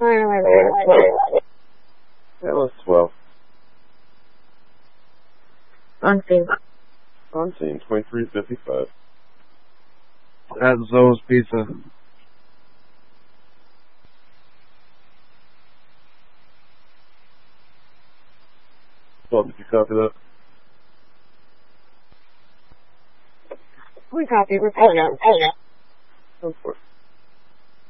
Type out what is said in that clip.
That was 12. Unseen. Unseen, 23.55. At Zoe's Pizza. Well, did you copy that? We copy. We're paying out. Go for it.